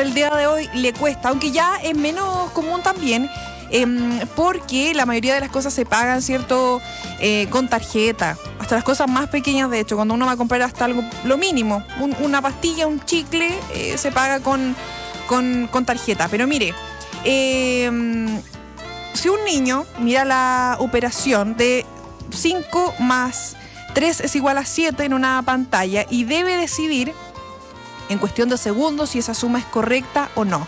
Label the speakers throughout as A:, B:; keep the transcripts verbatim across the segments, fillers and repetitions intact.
A: hasta el día de hoy le cuesta, aunque ya es menos común también, eh, porque la mayoría de las cosas se pagan, ¿cierto?, eh, con tarjeta. Hasta las cosas más pequeñas, de hecho, cuando uno va a comprar hasta algo, lo mínimo, un, una pastilla, un chicle, eh, se paga con, con, con tarjeta. Pero mire, eh, si un niño mira la operación de cinco más tres es igual a siete en una pantalla y debe decidir en cuestión de segundos si esa suma es correcta o no.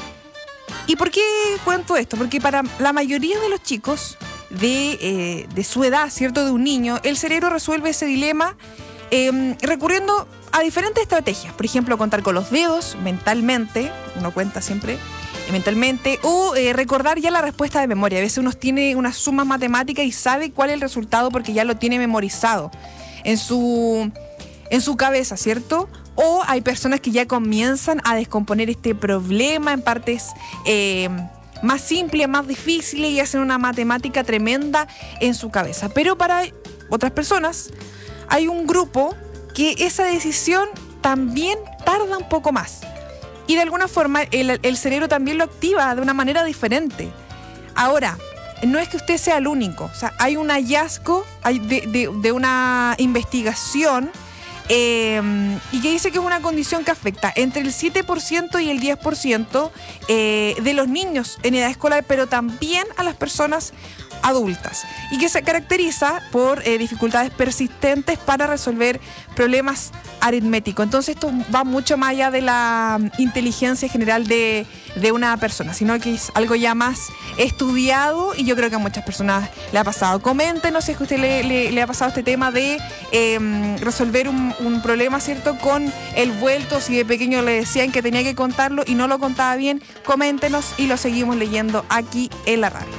A: ¿Y por qué cuento esto? Porque para la mayoría de los chicos de, eh, de su edad, ¿cierto?, de un niño, el cerebro resuelve ese dilema eh, recurriendo a diferentes estrategias. Por ejemplo, contar con los dedos mentalmente, uno cuenta siempre eh, mentalmente, o eh, recordar ya la respuesta de memoria. A veces uno tiene unas sumas matemáticas y sabe cuál es el resultado porque ya lo tiene memorizado en su, en su cabeza, ¿cierto? O hay personas que ya comienzan a descomponer este problema en partes eh, más simples, más difíciles y hacen una matemática tremenda en su cabeza. Pero para otras personas hay un grupo que esa decisión también tarda un poco más. Y de alguna forma el, el cerebro también lo activa de una manera diferente. Ahora, no es que usted sea el único. O sea, hay un hallazgo hay de, de, de una investigación Eh, y que dice que es una condición que afecta entre el siete por ciento y el diez por ciento eh, de los niños en edad escolar, pero también a las personas adultas, y que se caracteriza por eh, dificultades persistentes para resolver problemas aritméticos. Entonces esto va mucho más allá de la inteligencia general de, de una persona, sino que es algo ya más estudiado, y yo creo que a muchas personas le ha pasado. Coméntenos si es que a usted le, le, le ha pasado este tema de eh, resolver un, un problema, ¿cierto?, con el vuelto. Si de pequeño le decían que tenía que contarlo y no lo contaba bien, coméntenos y lo seguimos leyendo aquí en la radio.